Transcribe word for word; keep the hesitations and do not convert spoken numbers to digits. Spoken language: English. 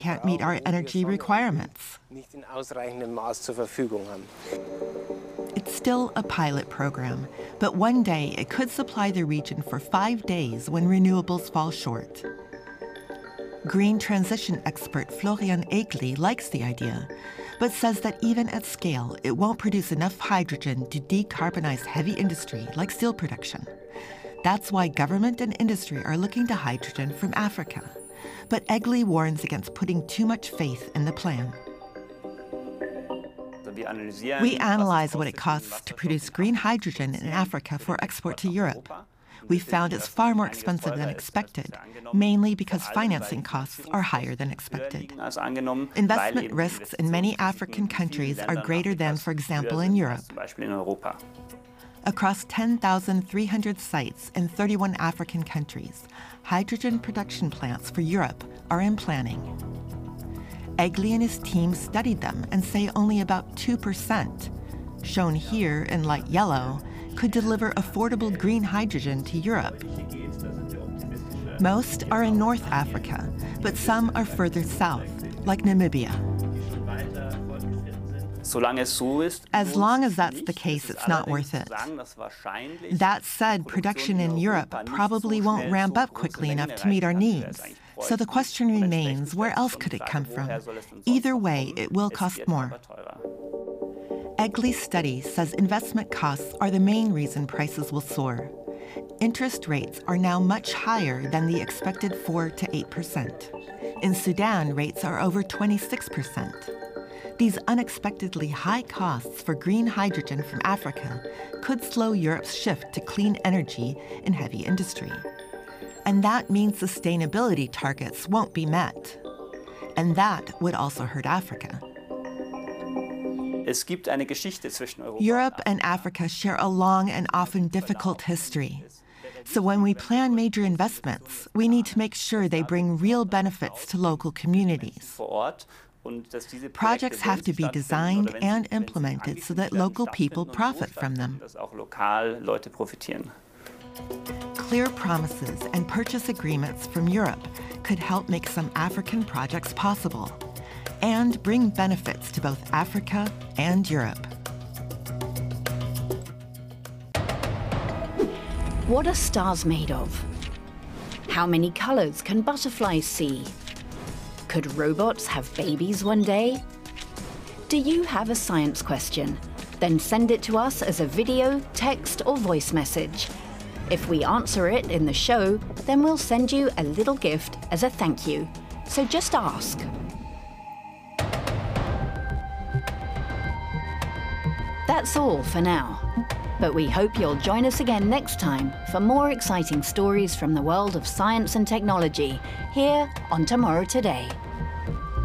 can't meet our energy requirements. It's still a pilot program, but one day it could supply the region for five days when renewables fall short. Green transition expert Florian Egli likes the idea, but says that even at scale, it won't produce enough hydrogen to decarbonize heavy industry like steel production. That's why government and industry are looking to hydrogen from Africa. But Egli warns against putting too much faith in the plan. We analyze what it costs to produce green hydrogen in Africa for export to Europe. We found it's far more expensive than expected, mainly because financing costs are higher than expected. Investment risks in many African countries are greater than, for example, in Europe. Across ten thousand three hundred sites in thirty-one African countries, hydrogen production plants for Europe are in planning. Egli and his team studied them and say only about two percent, shown here in light yellow, could deliver affordable green hydrogen to Europe. Most are in North Africa, but some are further south, like Namibia. As long as that's the case, it's not worth it. That said, production in Europe probably won't ramp up quickly enough to meet our needs. So the question remains, where else could it come from? Either way, it will cost more. Egli's study says investment costs are the main reason prices will soar. Interest rates are now much higher than the expected four to eight percent. In Sudan, rates are over twenty-six percent. These unexpectedly high costs for green hydrogen from Africa could slow Europe's shift to clean energy in heavy industry. And that means sustainability targets won't be met. And that would also hurt Africa. Europe and Africa share a long and often difficult history. So when we plan major investments, we need to make sure they bring real benefits to local communities. Projects have to be designed and implemented so that local people profit from them. Clear promises and purchase agreements from Europe could help make some African projects possible and bring benefits to both Africa and Europe. What are stars made of? How many colors can butterflies see? Could robots have babies one day? Do you have a science question? Then send it to us as a video, text, or voice message. If we answer it in the show, then we'll send you a little gift as a thank you. So just ask. That's all for now. But we hope you'll join us again next time for more exciting stories from the world of science and technology here on Tomorrow Today.